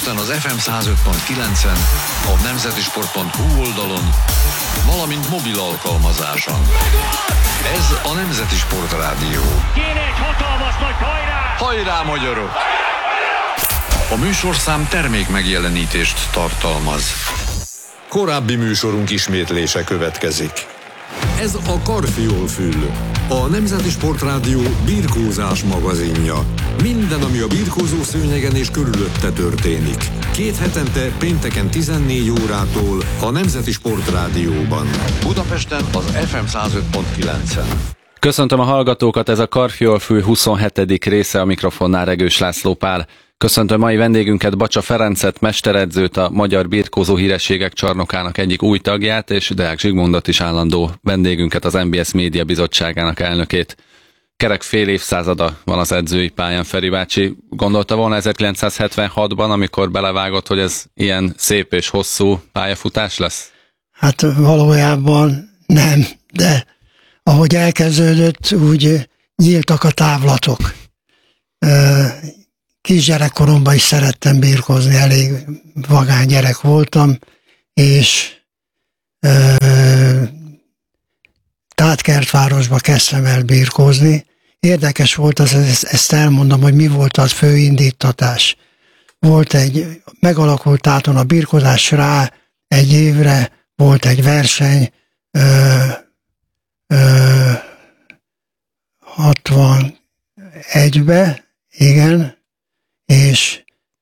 Budapesten az FM 105.9-en, a nemzetisport.hu oldalon, valamint mobil alkalmazáson. Ez a Nemzeti Sport Rádió. Kéne egy hatalmas nagy hajrá! Hajrá, magyarok! A műsorszám termék megjelenítést tartalmaz. Korábbi műsorunk ismétlése következik. Ez a Karfiol-fül, a Nemzeti Sport Rádió birkózás magazinja. Minden, ami a birkózó szőnyegen és körülötte történik. 2 hetente pénteken 14 órától a Nemzeti Sport Rádióban. Budapesten az FM 105.9-en. Köszöntöm a hallgatókat, ez a Karfiol-fül 27. része, a mikrofonnál Regős László Pál. Köszöntöm mai vendégünket, Bacsa Ferencet, mesteredzőt, a Magyar Birkózó Hírességek Csarnokának egyik új tagját, és Deák Zsigmondot is állandó vendégünket, az NBS Média Bizottságának elnökét. Kerek fél évszázada van az edzői pályán, Feri bácsi. Gondolta volna 1976-ban, amikor belevágott, hogy ez ilyen szép és hosszú pályafutás lesz? Hát valójában nem, de ahogy elkezdődött, úgy nyíltak a távlatok. Kisgyerekkoromban is szerettem birkózni, elég vagány gyerek voltam, és Tátkertvárosba kezdtem el birkózni. Érdekes volt ezt elmondom, hogy mi volt az fő indítatás. Megalakult Táton a birkózás, rá egy évre volt egy verseny, 61-be, igen, és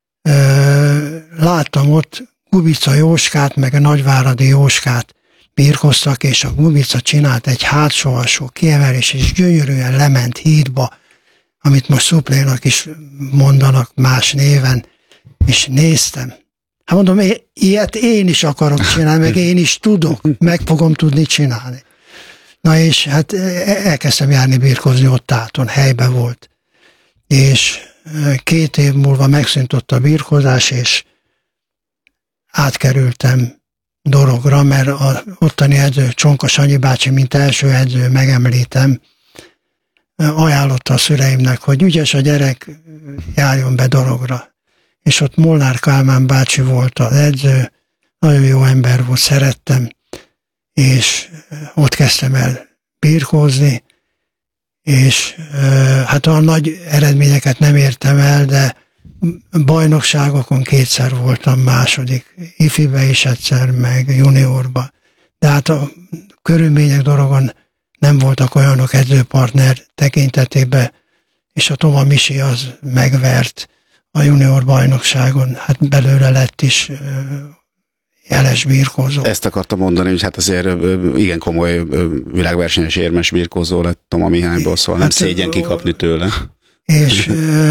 láttam ott Gubica Jóskát, meg a Nagyváradi Jóskát birkoztak, és a Gubica csinált egy hátsó alsó kiemelés, és gyönyörűen lement hídba, amit most szuplénak is mondanak más néven, és néztem. Hát mondom, ilyet én is akarok csinálni, meg én is tudok, meg fogom tudni csinálni. Na és hát elkezdtem járni birkozni ott Táton, helyben volt. És 2 év múlva megszűnt ott a birkozás, és átkerültem Dorogra, mert az ottani edző, Csonka Sanyi bácsi, mint első edző, megemlítem, ajánlotta a szüleimnek, hogy ügyes a gyerek, járjon be Dorogra. És ott Molnár Kálmán bácsi volt az edző, nagyon jó ember volt, szerettem, és ott kezdtem el birkózni, és hát olyan nagy eredményeket nem értem el, de bajnokságokon 2-szer voltam második, ifibe is egyszer, meg juniorba. De hát a körülmények Dorogon nem voltak olyanok edzőpartner tekintetében, és a Toma Misi az megvert a junior bajnokságon, hát belőle lett is jeles birkózó. Ezt akartam mondani, hogy hát azért igen komoly világversenyes érmes birkózó lett Toma Mihályból, szóval nem szégyen kikapni tőle. És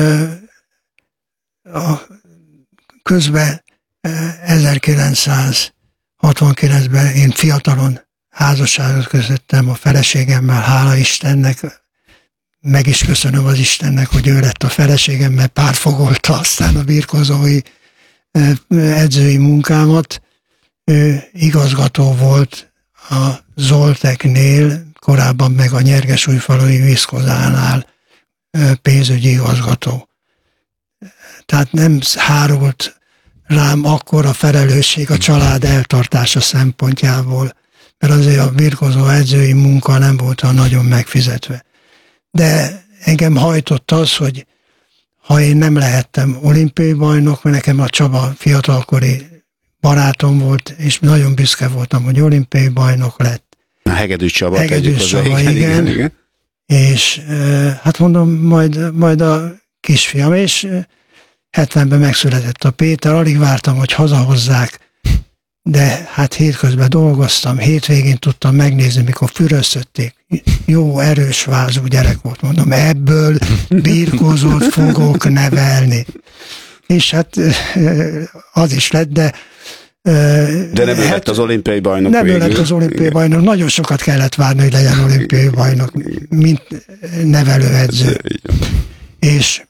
közben 1969-ben én fiatalon házasságot kötöttem a feleségemmel, hála Istennek, meg is köszönöm az Istennek, hogy ő lett a feleségem, mert pártfogolta aztán a birkózói edzői munkámat. Ő igazgató volt a Zolteknél, korábban meg a Nyergesújfalui Viszkozánál pénzügyi igazgató. Tehát nem hárult rám akkor a felelősség a család eltartása szempontjából, mert azért a birkózó edzői munka nem volt olyan nagyon megfizetve. De engem hajtott az, hogy ha én nem lehettem olimpiai bajnok, mert nekem a Csaba fiatalkori barátom volt, és nagyon büszke voltam, hogy olimpiai bajnok lett. A Hegedű Csaba. Hegedű Csaba, igen. És hát mondom, majd a kisfiam, és 70-ben megszületett a Péter, alig vártam, hogy hazahozzák, de hát hétközben dolgoztam, hétvégén tudtam megnézni, mikor füröszötték. Jó, erős vázú gyerek volt, mondom, ebből birkózót fogok nevelni. És hát az is lett, de nem ő lett az olimpiai bajnok. Nem ő lett az olimpiai bajnok. Nagyon sokat kellett várni, hogy legyen olimpiai bajnok, mint nevelőedző. És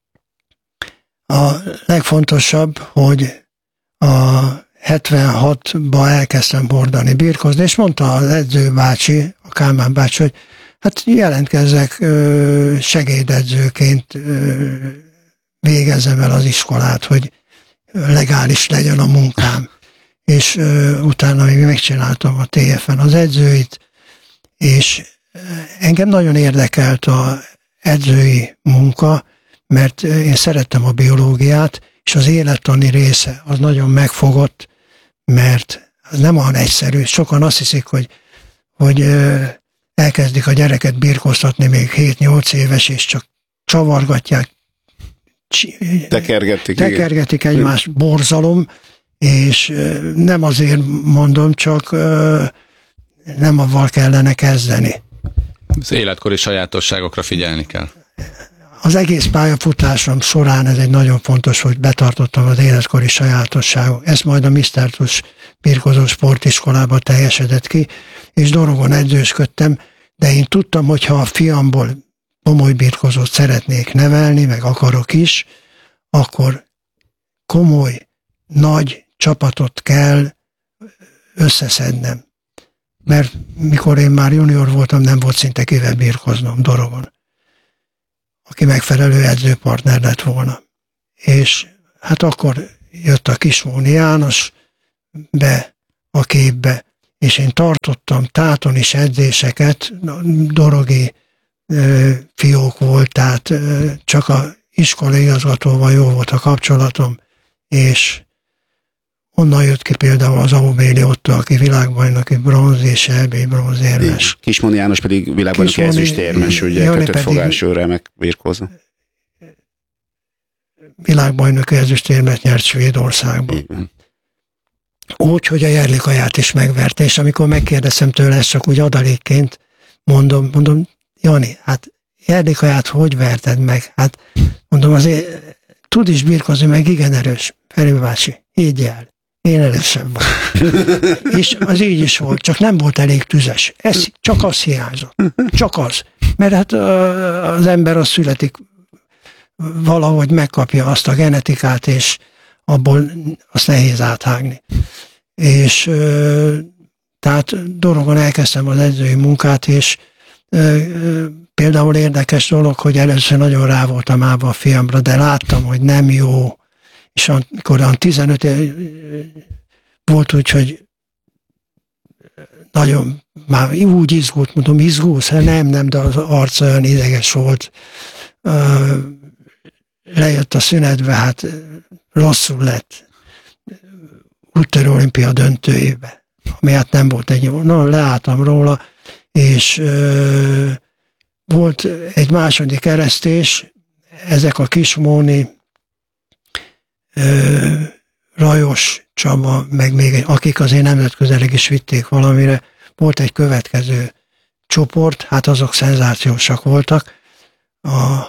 a legfontosabb, hogy a 76-ban elkezdtem hordani, birkozni, és mondta az edző bácsi, a Kálmán bácsi, hogy hát jelentkezzek segédedzőként, végezzem el az iskolát, hogy legális legyen a munkám. És utána még megcsináltam a TF-en az edzőit, és engem nagyon érdekelt az edzői munka, mert én szerettem a biológiát, és az élettani része az nagyon megfogott, mert az nem olyan egyszerű. Sokan azt hiszik, hogy elkezdik a gyereket birkóztatni még 7-8 éves, és csak csavargatják, tekergetik egymást, borzalom, és nem azért mondom, csak nem avval kellene kezdeni. Az életkori sajátosságokra figyelni kell. Az egész pályafutásom során ez egy nagyon fontos, hogy betartottam az életkori sajátosságok. Ezt majd a Mr. Tuss birkózó sportiskolában teljesedett ki, és Dorogon edzősködtem, de én tudtam, hogy ha a fiamból komoly birkózót szeretnék nevelni, meg akarok is, akkor komoly, nagy csapatot kell összeszednem. Mert mikor én már junior voltam, nem volt szinte kivel birkóznom Dorogon, aki megfelelő edzőpartner lett volna. És hát akkor jött a Kismóni János be a képbe, és én tartottam táton is edzéseket, dorogi fiók volt, tehát csak a iskolai igazgatóval jó volt a kapcsolatom, és onnan jött ki például az Aubéli Otto, aki világbajnoki bronz és EB bronzérmes. Kismóni János pedig világbajnoki ezüstérmes, ugye kötött remek birkózó. Világbajnoki ezüstérmet nyert Svédországban. Úgy, hogy a Jerlikaját is megverte, és amikor megkérdeztem tőle, ezt csak úgy adalékként mondom, Jani, hát Jerlikaját hogy verted meg? Hát mondom, azért tud is birkózni, meg igen erős. Feri bácsi, így el. Én erősebb volt. És az így is volt, csak nem volt elég tüzes. Ez csak az hiányzott. Csak az. Mert hát az ember az születik, valahogy megkapja azt a genetikát, és abból azt nehéz áthágni. És tehát Dorogon elkezdtem az edzői munkát, és például érdekes dolog, hogy először nagyon rá voltam ába a fiamra, de láttam, hogy nem jó, és amikor 15 volt úgy, hogy nagyon már úgy izgult, mondom, izgulsz? Nem, de az arca olyan ideges volt. Lejött a szünetbe, hát rosszul lett. Úttörő olimpia döntőjébe, ami hát nem volt egy jó. Leálltam róla, és volt egy második eresztés, ezek a Kismóni, Rajos Csaba, meg még akik azért nemzetközileg is vitték valamire, volt egy következő csoport, hát azok szenzációsak voltak. A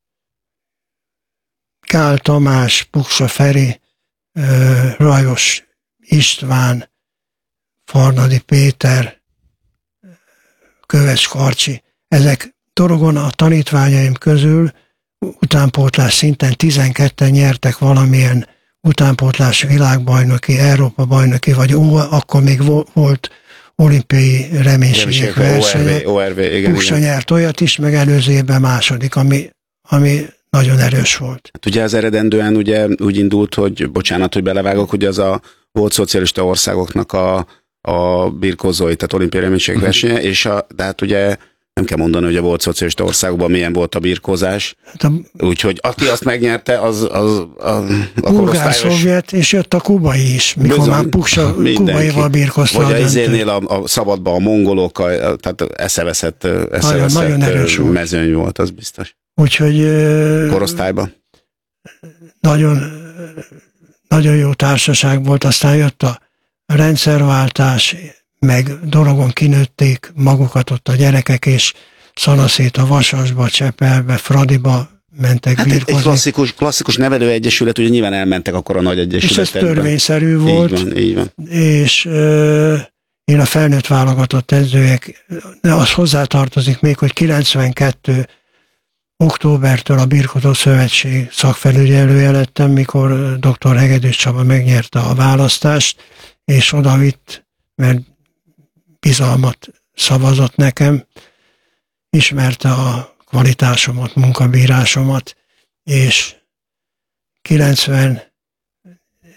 Gál Tamás, Puksa Feri, Rajos István, Farnadi Péter, Köves Karcsi, ezek Dorogon a tanítványaim közül utánpótlás szinten 12-en nyertek valamilyen utánpótlás világbajnoki, Európa bajnoki, vagy akkor még volt olimpiai reménységek versenye. Puksa nyert olyat is, meg előző évben második, ami nagyon erős volt. Hát ugye az eredendően ugye úgy indult, hogy bocsánat, hogy belevágok, hogy az a volt szocialista országoknak a birkózói, tehát olimpiai reménységek versenye, és de hát ugye nem kell mondani, hogy a volt szocialista országokban milyen volt a birkózás. Hát úgyhogy aki azt megnyerte, az a bulgár-szovjet, és jött a kubai is, mikor bizony, már Puksa kubaival birkozta. Vagy az izénél a szabadban a mongolok, tehát eszeveszett mezőny volt, az biztos. Úgyhogy korosztályban. Nagyon, nagyon jó társaság volt, aztán jött a rendszerváltás, meg Dorogon kinőtték magukat ott a gyerekek, és Szanaszét a Vasasba, Csepelbe, Fradiba mentek birkozni. Egy klasszikus nevelőegyesület, ugye nyilván elmentek akkor a nagy egyesületekbe. És ez törvényszerű volt. Így van. És én a felnőtt válogatott edzőjek, az hozzátartozik még, hogy 92 októbertől a Birkózó Szövetség szakfelügyelője lettem, mikor dr. Hegedűs Csaba megnyerte a választást, és odavitt, mert bizalmat szavazott nekem, ismerte a kvalitásomat, munkabírásomat, és 94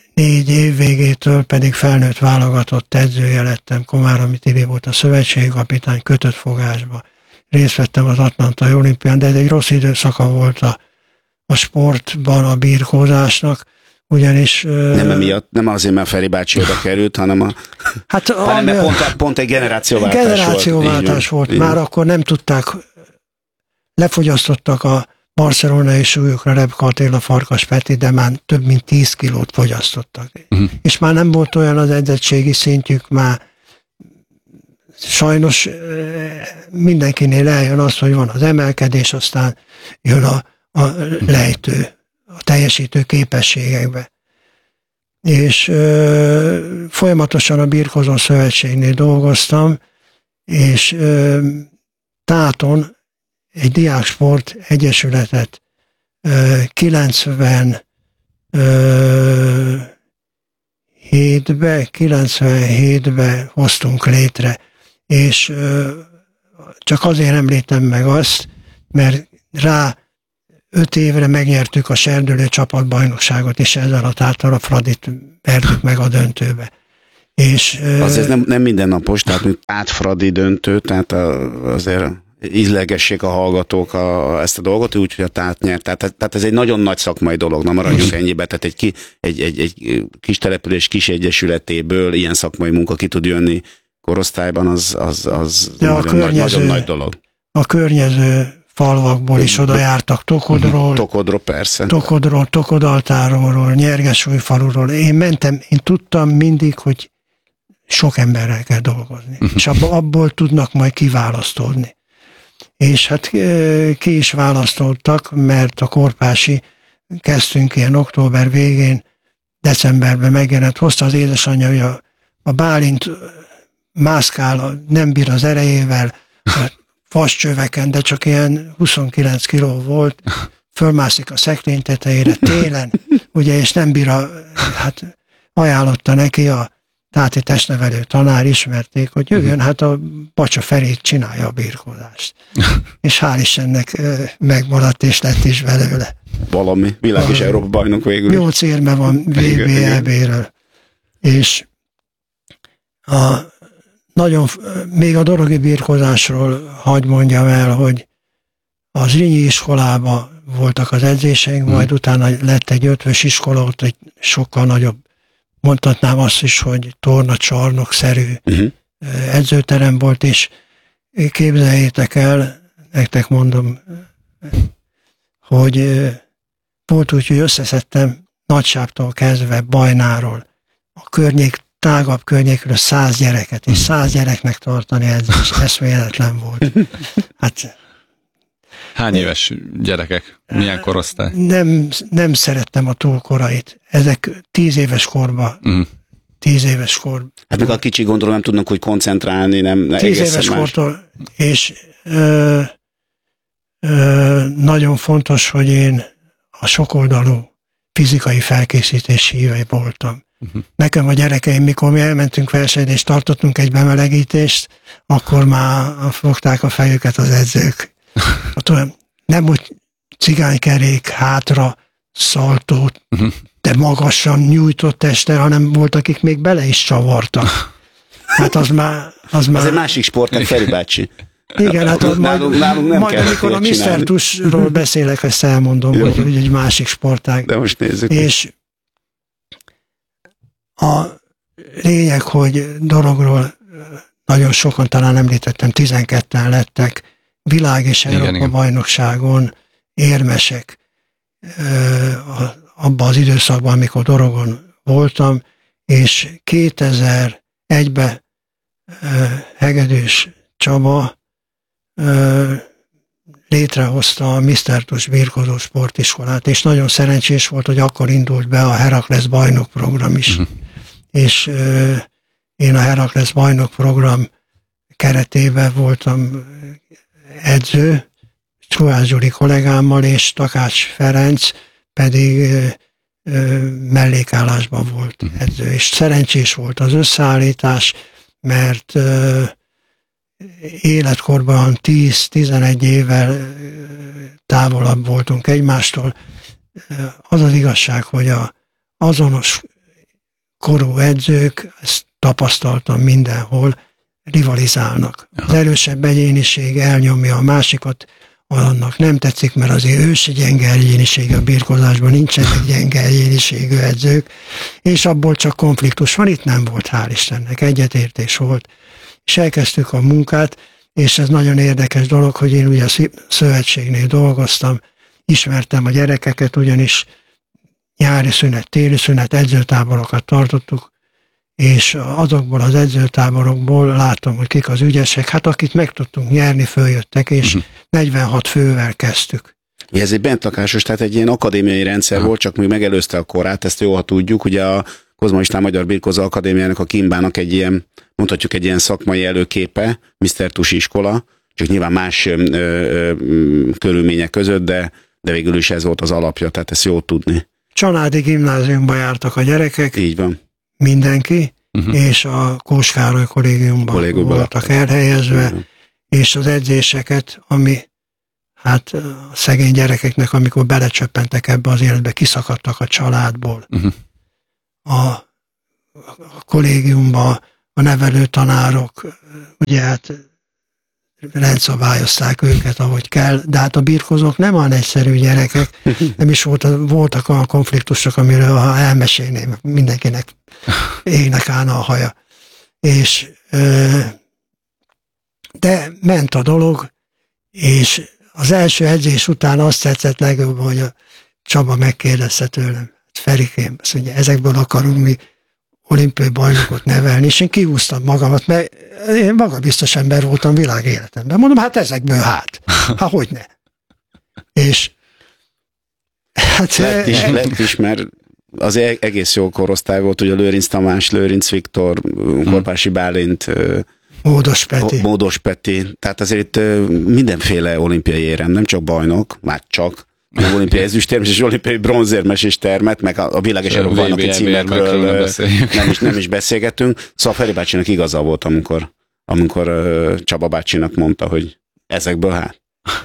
4 év végétől pedig felnőtt válogatott edzője lettem. Komáromi Tibi volt a szövetségkapitány, kötött fogásba. Részt vettem az Atlantai Olimpián, de ez egy rossz időszaka volt a sportban a birkózásnak, ugyanis... Nem azért, mert Feri bácsi oda került, hanem pont egy generációváltás volt. Már akkor nem tudták, lefogyasztottak a barcelonai súlyokra Rebka Attila, Farkas Peti, de már több mint 10 kilót fogyasztottak. És már nem volt olyan az edzettségi szintjük, már sajnos mindenkinél eljön az, hogy van az emelkedés, aztán jön a lejtő, a teljesítő képességekbe. És folyamatosan a Birkózó Szövetségnél dolgoztam, és Táton egy diáksport egyesületet 97-ben hoztunk létre, és csak azért említem meg azt, mert rá 5 évre megnyertük a serdülő csapatbajnokságot, és ezzel a Tátra Fradit vertük meg a döntőbe. És, azért nem mindennapos, tehát mint Fradi döntő, tehát azért ízlegessék a hallgatók ezt a dolgot, úgyhogy a Tát nyert. Tehát ez egy nagyon nagy szakmai dolog, na maradjunk ennyibe. Tehát egy kis település kis egyesületéből ilyen szakmai munka ki tud jönni korosztályban, az nagyon nagy dolog. A környező falvakból is oda jártak, Tokodról, persze. Tokodaltáról, Nyergesújfaluról. Én tudtam mindig, hogy sok emberrel kell dolgozni. És abból tudnak majd kiválasztódni. És hát ki is választottak, mert a Korpási kezdtünk ilyen október végén, decemberben megjelent, hozta az édesanyja, hogy a Bálint mászkál, nem bír az erejével, vascsöveken, de csak ilyen 29 kiló volt, fölmászik a szekrény tetejére télen, ugye, és nem bír hát ajánlotta neki a táti testnevelő tanár, ismerték, hogy jöjjön, hát a Bacsa Ferét csinálja a birkózást. És hál' Istennek megmaradt, és lett is belőle. Valami, világ és Európa bajnok végül. 8 érme van VB-ről. És még a dorogi birkózásról hadd mondjam el, hogy a Zrínyi iskolában voltak az edzéseink, majd utána lett egy ötvös iskola, ott egy sokkal nagyobb, mondhatnám azt is, hogy tornacsarnok-szerű edzőterem volt, és képzeljétek el, nektek mondom, hogy volt úgy, hogy összeszedtem Nagysáptól kezdve Bajnáról, a tágabb környékről 100 gyereket, és 100 gyereknek tartani edzést, eszméletlen volt. Hát, hány éves gyerekek? Milyen korosztály? Nem szerettem a túlkorait. Ezek 10 éves korban. 10 éves kor. Hát meg a kicsi gondolom nem tudnak úgy koncentrálni, nem 10 éves kortól, és nagyon fontos, hogy én a sokoldalú fizikai felkészítés híve voltam. Nekem a gyerekeim, mikor mi elmentünk versenyre és tartottunk egy bemelegítést, akkor már fogták a fejüket az edzők. Nem úgy cigánykerék, hátra, szaltót, de magasan nyújtott teste, hanem volt, akik még bele is csavartak. Hát az már... Az egy másik sport, nem Feri bácsi. Igen, hát nálunk nem majd amikor a Mr. Tussról beszélek, ezt elmondom, hogy egy másik sportág. De most nézzük. És a lényeg, hogy dologról nagyon sokan, talán említettem, 12-en lettek világ és Európa bajnokságon érmesek abban az időszakban, amikor dorogon voltam, és 2001-ben Hegedűs Csaba létrehozta a Mr. Tuss birkózó sportiskolát, és nagyon szerencsés volt, hogy akkor indult be a Heraklesz bajnok program is. És én a Heraklesz bajnok program keretében voltam edző, Csuhász Gyuri kollégámmal, és Takács Ferenc pedig mellékállásban volt edző. És szerencsés volt az összeállítás, mert életkorban 10-11 évvel távolabb voltunk egymástól. Az az igazság, hogy azonos korú edzők, ezt tapasztaltam mindenhol, rivalizálnak. Az erősebb egyéniség elnyomja a másikat, annak nem tetszik, mert azért ősi gyenge egyénisége a birkózásban, nincsenek gyenge egyéniségű edzők, és abból csak konfliktus van, itt nem volt, hál' Istennek, egyetértés volt. És elkezdtük a munkát, és ez nagyon érdekes dolog, hogy én ugye a szövetségnél dolgoztam, ismertem a gyerekeket, ugyanis nyári szünet, téli szünet, edzőtáborokat tartottuk, és azokból az edzőtáborokból látom, hogy kik az ügyesek. Hát akit meg tudtunk nyerni, följöttek, és 46 fővel kezdtük. Ez egy bentlakásos, tehát egy ilyen akadémiai rendszer volt, csak még megelőzte a korát, ezt jól, ha tudjuk. Ugye a Kozma István Magyar Birkózó Akadémiának, a Kimbának egy ilyen, mondhatjuk egy ilyen szakmai előképe, Mr. Tusi iskola, csak nyilván más körülmények között, de végül is ez volt az alapja, tehát ezt jó tudni. Családi gimnáziumba jártak a gyerekek. Így van. Mindenki, és a Kós Károly kollégiumban voltak elhelyezve, és az edzéseket, ami hát a szegény gyerekeknek, amikor belecsöppentek ebbe az életbe, kiszakadtak a családból. A kollégiumban a nevelő tanárok, ugye hát rendszabályozták őket, ahogy kell, de hát a birkózók nem olyan egyszerű gyerekek, nem is voltak olyan konfliktusok, amiről ha elmesélném, mindenkinek égnek állna a haja. És de ment a dolog, és az első edzés után azt tetszett legjobb, hogy a Csaba megkérdezte tőlem, Ferikém, azt mondja, ezekből akarunk mi olimpiai bajnokot nevelni, és én kihúztam magamat, mert én magabiztos ember voltam világ életemben. Mondom, hát ezekből hát hogyne. És hát... Lett is, mert az egész jó korosztály volt, ugye Lőrinc Tamás, Lőrinc Viktor, Korpási Bálint, Módos Peti, tehát azért mindenféle olimpiai érem, nem csak bajnok, már csak, olimpiai ezüstérmes és olimpiai bronzérmes is termet, meg a világ és Európa bajnoki címekről nem is beszélgetünk. Szóval Feri bácsinak igaza volt, amikor Csaba bácsinak mondta, hogy ezekből hát.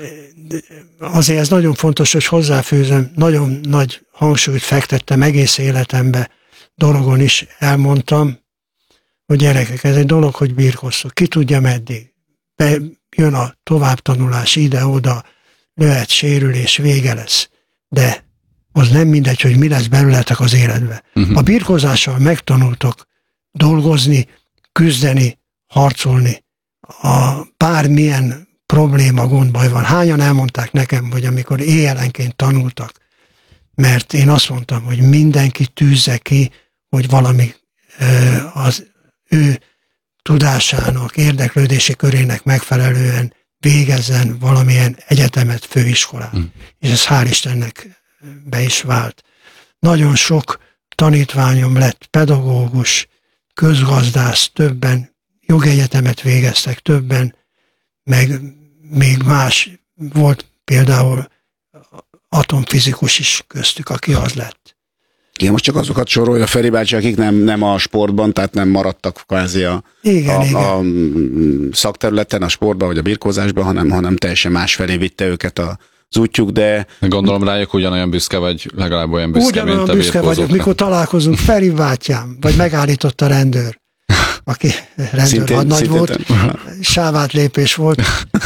Azért ez nagyon fontos, hogy hozzáfűzöm, nagyon nagy hangsúlyt fektettem egész életembe, dologon is elmondtam, hogy gyerekek, ez egy dolog, hogy birkóztok, ki tudja meddig. Jön a továbbtanulás ide-oda, lehet sérülés, vége lesz. De az nem mindegy, hogy mi lesz belőletek az életbe. A birkózással megtanultok dolgozni, küzdeni, harcolni. A bármilyen probléma, gond, baj van. Hányan elmondták nekem, hogy amikor éjjelenként tanultak, mert én azt mondtam, hogy mindenki tűzze ki, hogy valami az ő tudásának, érdeklődési körének megfelelően végezzen valamilyen egyetemet, főiskolát. És ez hál' Istennek be is vált. Nagyon sok tanítványom lett pedagógus, közgazdász, többen jogegyetemet végeztek, többen, meg még más volt, például atomfizikus is köztük, aki az lett. Igen, most csak azokat sorolja Feri bácsi, akik nem a sportban, tehát nem maradtak kvázi a szakterületen, a sportban vagy a birkózásban, hanem teljesen másfelé vitte őket az útjuk, de... Gondolom rájuk ugyanolyan büszke vagy, legalább olyan büszke, mint a birkózókra. Ugyanolyan büszke vagyok, mikor találkozunk, Feri bátyám, vagy megállított a rendőr, aki rendőr hadnagy volt, sávátlépés volt.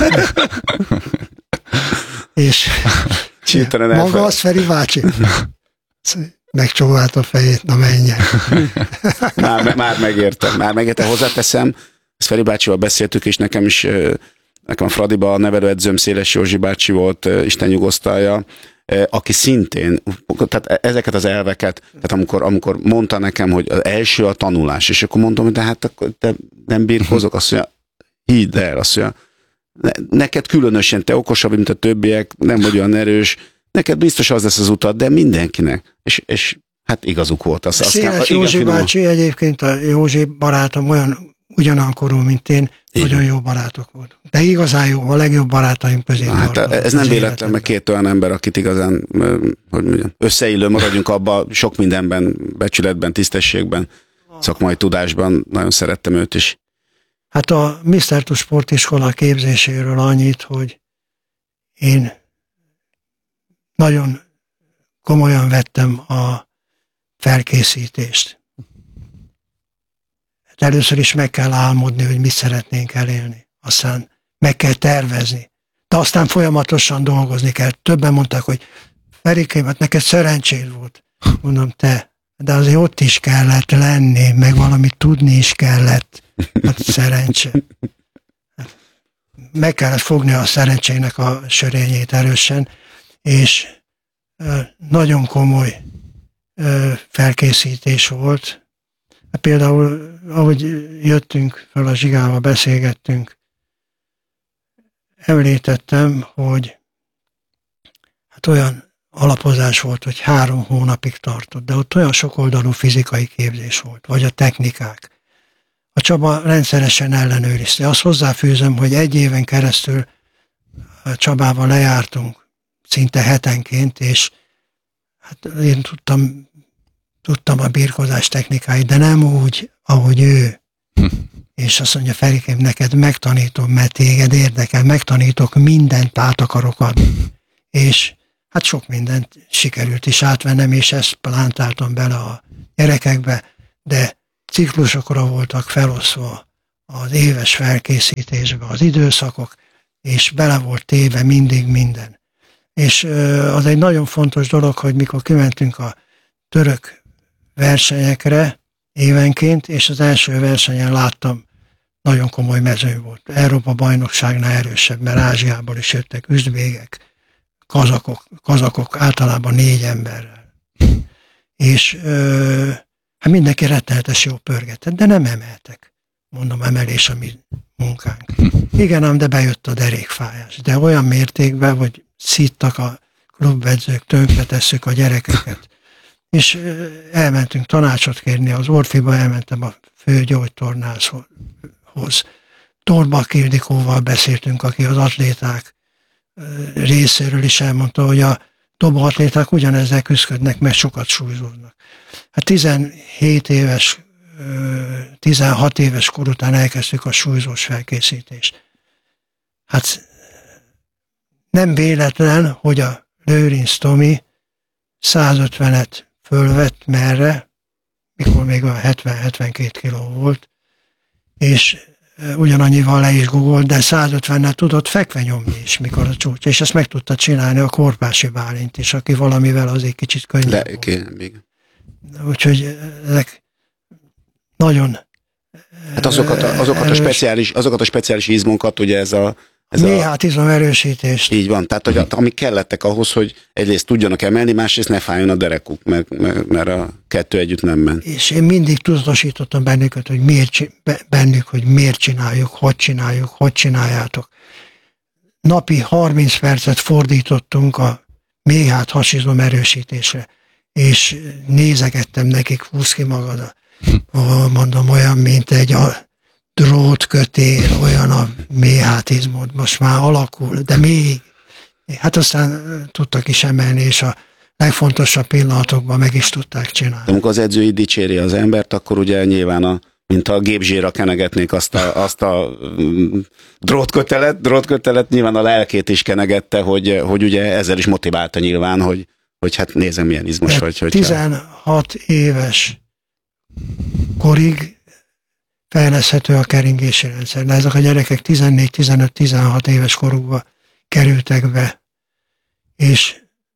És maga az Feri bácsi. Megcsóvált a fejét, na menjen. Már megértem. Hozzáteszem, ezt Feri bácsival beszéltük, és nekem a Fradiba a nevelőedzőm Széles Józsi bácsi volt, Isten nyugosztalja, aki szintén, tehát ezeket az elveket, tehát amikor mondta nekem, hogy az első a tanulás, és akkor mondom, hogy de hát te nem birkózok, azt mondja, hidd el, azt mondja, neked különösen, te okosabb, mint a többiek, nem vagy olyan erős, neked biztos az lesz az utat, de mindenkinek. És hát igazuk volt. Széles Józsi bácsi, egyébként a Józsi barátom ugyanolyan korú, mint én, nagyon jó barátok volt. De igazán jó, a legjobb barátaim közé. Hát ez nem véletlen, meg két olyan ember, akit igazán, hogy mondjam, összeillő, maradjunk abba, sok mindenben, becsületben, tisztességben, szakmai tudásban, nagyon szerettem őt is. Hát a Mr. Tush sportiskola képzéséről annyit, hogy én nagyon komolyan vettem a felkészítést. először is meg kell álmodni, hogy mit szeretnénk elérni. Aztán meg kell tervezni. De aztán folyamatosan dolgozni kell. Többen mondták, hogy Ferikém, hát neked szerencséd volt. Mondom, de azért ott is kellett lenni, meg valamit tudni is kellett. Hát szerencse. Meg kellett fogni a szerencsének a sörényét erősen, és nagyon komoly felkészítés volt. Például, ahogy jöttünk fel a Zsigával, beszélgettünk, említettem, hogy hát olyan alapozás volt, hogy 3 hónapig tartott, de ott olyan sokoldalú fizikai képzés volt, vagy a technikák. A Csaba rendszeresen ellenőrizte. Azt hozzáfűzöm, hogy 1 éven keresztül a Csabával lejártunk, szinte hetenként, és hát én tudtam a birkózás technikáit, de nem úgy, ahogy ő. És azt mondja, Ferikém, neked megtanítom, mert téged érdekel, megtanítok, mindent át akarok adni. És hát sok mindent sikerült is átvennem, és ezt plántáltam bele a gyerekekbe, de ciklusokra voltak feloszva az éves felkészítésbe az időszakok, és bele volt téve mindig minden. És az egy nagyon fontos dolog, hogy mikor kimentünk a török versenyekre évenként, és az első versenyen láttam, nagyon komoly mező volt. Európa bajnokságnál erősebb, mert Ázsiából is jöttek üzbégek, kazakok általában 4 emberrel. És hát mindenki rettenetes jó pörgetett, de nem emeltek. Mondom, emelés a mi munkánk. Igen ám, de bejött a derékfájás. De olyan mértékben, hogy szittak a klubedzők, tönkretesszük a gyerekeket. És elmentünk tanácsot kérni, az Orfiba elmentem a főgyógytornászhoz. Torbak Ildikóval beszéltünk, aki az atléták részéről is elmondta, hogy a dobóatléták ugyanezzel küzdködnek, mert sokat súlyzódnak. Hát 16 éves kor után elkezdtük a súlyzós felkészítést. Hát nem véletlen, hogy a Lőrinc Tomi 150-et fölvett merre, mikor még a 70-72 kiló volt, és ugyanannyival le is gugolt, de 150-nel tudott fekve nyomni is, mikor a csúcs. És ezt meg tudta csinálni a Korpási Bálint is, aki valamivel azért kicsit könnyebb volt. Úgyhogy ezek nagyon... Hát azokat a speciális izmokat, ugye ez a méhát izomerősítést. Így van, tehát hogy amik kellettek ahhoz, hogy egyrészt tudjanak emelni, másrészt ne fájjon a derekuk, mert a 2 együtt nem ment. És én mindig tudatosítottam bennük, hogy miért csináljuk, hogy csináljátok. Napi 30 percet fordítottunk a méhát hasizomerősítésre, és nézegettem nekik, húzz ki magad, mondom, olyan, mint egy drótkötél, olyan a méhátizmod, most már alakul, de még. Hát aztán tudtak is emelni, és a legfontosabb pillanatokban meg is tudták csinálni. De amikor az edző így dicséri az embert, akkor ugye nyilván mint a gépzsírra kenegetnék azt a drótkötelet, nyilván a lelkét is kenegette, hogy ugye ezzel is motiválta nyilván, hogy hát nézem milyen izmos vagy. 16 éves korig fejleszthető a keringési rendszer, de ezek a gyerekek 14-15-16 éves korukba kerültek be, és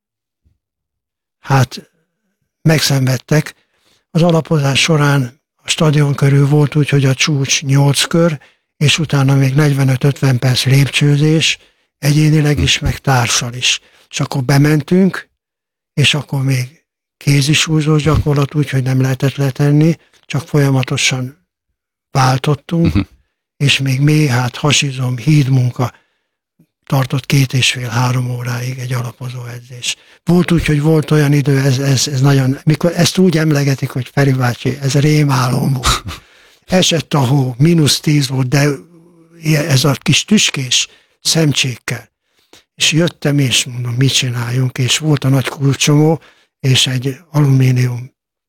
hát megszenvedtek. Az alapozás során a stadion körül volt úgy, hogy a csúcs 8 kör, és utána még 45-50 perc lépcsőzés, egyénileg is, meg társal is. És akkor bementünk, és akkor még kézisúlyzós gyakorlat úgy, hogy nem lehetett letenni, csak folyamatosan váltottunk, és még méhát, hasizom, hídmunka tartott 2,5-3 óráig egy alapozó edzés. Volt úgy, hogy volt olyan idő, ez nagyon, mikor ezt úgy emlegetik, hogy Feri bácsi, ez rémálom volt. Esett a hó, -10 volt, de ez a kis tüskés szemcsékkel. És jöttem, és mondom, mit csináljunk, és volt a nagy kulcsomó, és egy alumínium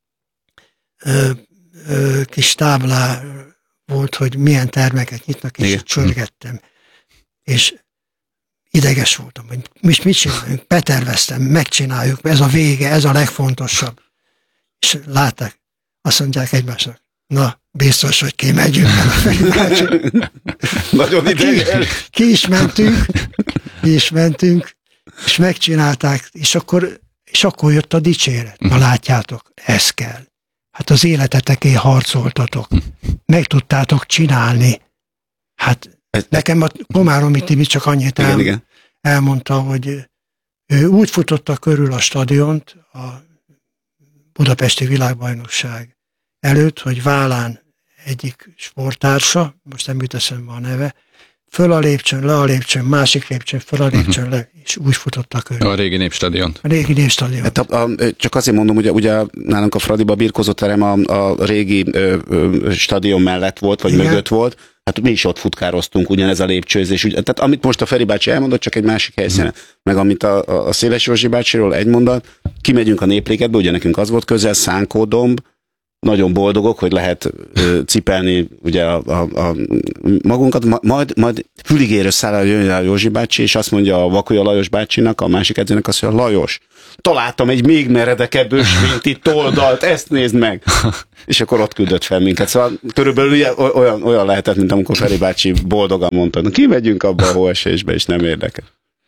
kis táblá volt, hogy milyen termeket nyitnak, és csörgettem. És ideges voltam, hogy mit csináljunk, beterveztem, megcsináljuk, ez a vége, ez a legfontosabb. És látták, azt mondják egymásnak, na, biztos, hogy kimegyünk el a Feri bácsi. Nagyon ideges. Ki is mentünk, és megcsinálták, és akkor jött a dicséret. Na látjátok, ez kell. Hát az életetekért harcoltatok. Meg tudtátok csinálni. Hát nekem a Komáromi Tibi csak annyit elmondta, hogy ő úgy futotta körül a stadiont a budapesti világbajnokság előtt, hogy vállán egyik sporttársa, most nem jut eszembe a neve, föl a lépcsőn, le a lépcsőn, másik lépcsőn, föl a lépcsőn, le, és úgy futott a körül. A régi Népstadion. A régi Népstadion. Hát csak azért mondom, ugye nálunk a Fradiba birkózóterem a régi stadion mellett volt, vagy igen, mögött volt. Hát mi is ott futkároztunk, ugyanez a lépcsőzés. Tehát amit most a Feri bácsi elmondott, csak egy másik helyszínen. Meg amit a Széles Józsi bácsiról egy mondat, kimegyünk a Népligetbe, ugye nekünk az volt közel, Szánkódomb, nagyon boldogok, hogy lehet cipelni ugye a magunkat, majd füligérő szállal jön a Józsi bácsi, és azt mondja a Vakulya Lajos bácsinak, a másik edzőnek azt mondja, Lajos, találtam egy még meredekebb ösvényti toldalt, ezt nézd meg! És akkor ott küldött fel minket. Szóval körülbelül olyan lehetett, mint amikor Feri bácsi boldogan mondta, na kimegyünk abba a hóesésbe, és nem érdekel.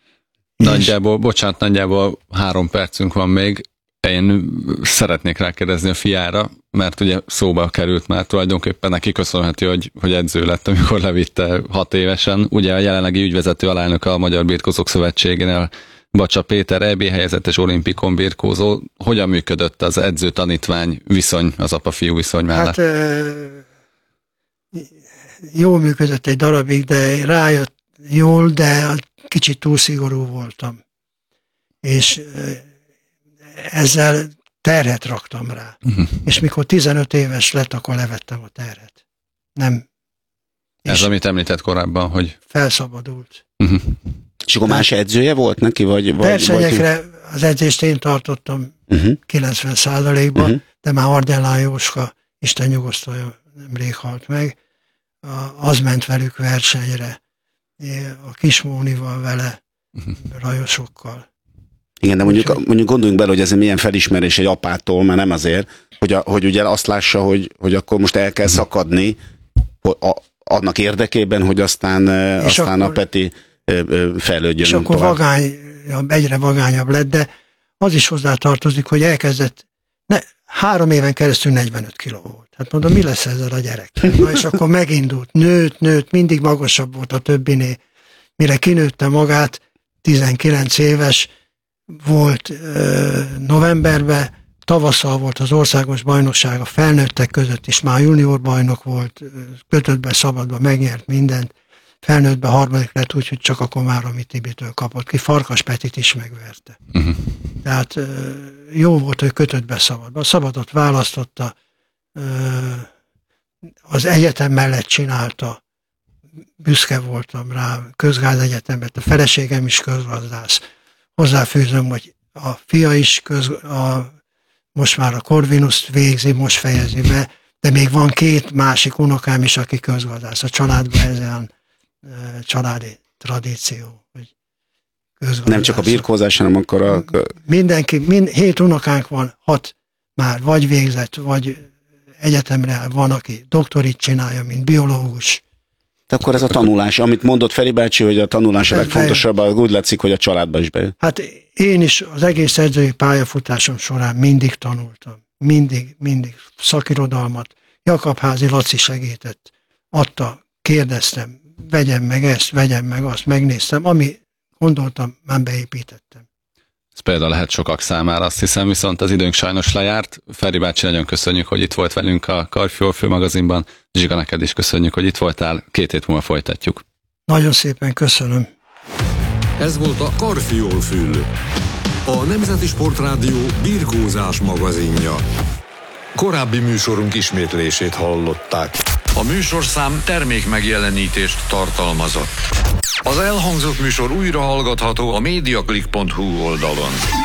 Nagyjából 3 percünk van még. Én szeretnék rákérdezni a fiára, mert ugye szóba került már, tulajdonképpen neki köszönhető, hogy edző lett, amikor levitte 6 évesen. Ugye a jelenlegi ügyvezető alelnöke a Magyar Birkózók Szövetségénél, Bacsa Péter, EB helyezettes olimpikon birkózó. Hogyan működött az edző-tanítvány viszony, az apa-fiú viszony mellett? Hát jól működött egy darabig, de rájött jól, de kicsit túl szigorú voltam. És ezzel terhet raktam rá. És mikor 15 éves lett, akkor levettem a terhet. Nem. Ez, amit említett korábban, hogy... Felszabadult. És akkor más edzője volt neki? Versenyekre az edzést én tartottam 90%-ban, de már Ardellán Jóska, Isten nyugosztalja, nemrég halt meg, az ment velük versenyre. A Kismónival vele, rajosokkal. Igen, de mondjuk gondoljunk bele, hogy ez milyen felismerés egy apától, mert nem azért, hogy ugye azt lássa, hogy akkor most el kell szakadni annak érdekében, hogy aztán a Peti fejlődjön. És akkor egyre vagányabb lett, de az is hozzátartozik, hogy elkezdett, 3 éven keresztül 45 kiló volt. Hát mondom, mi lesz ezzel a gyerekkel? Na, és akkor megindult, nőtt, mindig magasabb volt a többinél. Mire kinőtte magát, 19 éves, volt novemberben, tavasszal volt az országos bajnokság a felnőttek között, és már junior bajnok volt, kötöttbe, szabadba, megnyert mindent. Felnőttben 3. lett, úgyhogy csak a Komáromi Tibitől kapott ki. Farkas Petit is megverte. Tehát jó volt, hogy kötöttbe, szabadba. A szabadot választotta, az egyetem mellett csinálta, büszke voltam rá, közgázegyetemben, a feleségem is közgazdász. Hozzáfűzöm, hogy a fia is most már a Corvinuszt végzi, most fejezi be, de még van 2 másik unokám is, aki közgazdász. A családban ez olyan családi tradíció, hogy közgazdász. Nem csak a birkózás, hanem akkor mindenki, 7 unokánk van, 6 már vagy végzett, vagy egyetemre van, aki doktorit csinálja, mint biológus. De akkor ez a tanulás, amit mondott Feri bácsi, hogy a tanulás a legfontosabb, úgy látszik, hogy a családba is bejön. Hát én is az egész edzői pályafutásom során mindig tanultam. Mindig szakirodalmat. Jakabházi Laci segített, adta, kérdeztem, vegyem meg ezt, vegyem meg azt, megnéztem, ami gondoltam, már beépítettem. Ez például lehet sokak számára, azt hiszem, viszont az időnk sajnos lejárt. Feri bácsi, nagyon köszönjük, hogy itt volt velünk a Karfiol főmagazinban. Zsiga, neked is köszönjük, hogy itt voltál. 2 hét múlva folytatjuk. Nagyon szépen köszönöm. Ez volt a Karfiol Fül, a Nemzeti Sportrádió birkózás magazinja. Korábbi műsorunk ismétlését hallották. A műsorszám termékmegjelenítést tartalmazott. Az elhangzott műsor újra hallgatható a mediaclick.hu oldalon.